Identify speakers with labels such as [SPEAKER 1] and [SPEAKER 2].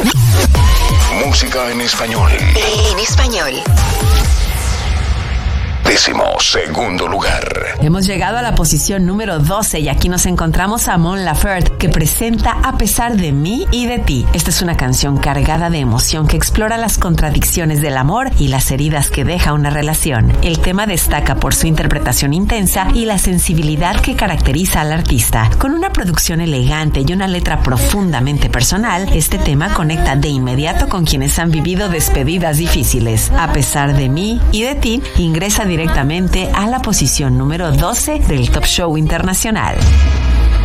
[SPEAKER 1] Música en español.
[SPEAKER 2] En español.
[SPEAKER 1] 12º lugar.
[SPEAKER 3] Hemos llegado a la posición número 12 y aquí nos encontramos a Mon Laferte, que presenta A pesar de mí y de ti. Esta es una canción cargada de emoción que explora las contradicciones del amor y las heridas que deja una relación. El tema destaca por su interpretación intensa y la sensibilidad que caracteriza al artista. Con una producción elegante y una letra profundamente personal, este tema conecta de inmediato con quienes han vivido despedidas difíciles. A pesar de mí y de ti, ingresa directamente a la posición número 12 del Top Show Internacional.